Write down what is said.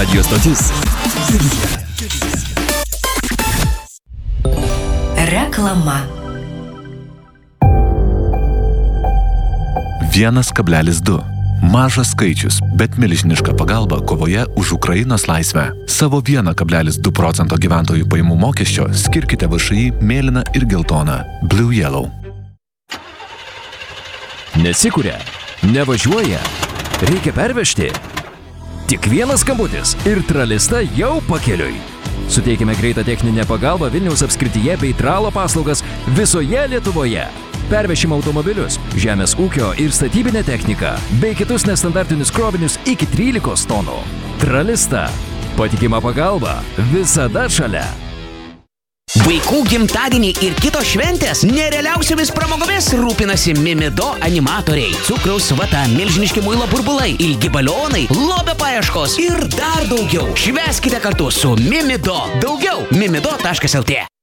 Radio stotis. Reklama. 1,2. Mažas skaičius, bet milžiniška pagalba kovoje už Ukrainos laisvę. Savo 1,2% gyventojų pajamų mokesčio skirkite VŠI mėlyną ir geltoną. Blue Yellow. Nesikuria, nevažiuoja, reikia pervežti. Tik vienas skambutis ir Tralista jau pakeliui. Suteikime greitą techninę pagalbą Vilniaus apskrityje bei tralo paslaugas visoje Lietuvoje. Pervešime automobilius, žemės ūkio ir statybinę techniką, bei kitus nestandartinius krovinius iki 13 tonų. Tralista. Patikima pagalba visada šalia. Vaikų gimtadieniai ir kitos šventės nerealiausiomis pramogomis rūpinasi Mimido animatoriai. Cukraus vata, milžiniški muilo burbulai, ilgi balionai, lobio paieškos ir dar daugiau. Švęskite kartu su Mimido. Daugiau mimido.lt.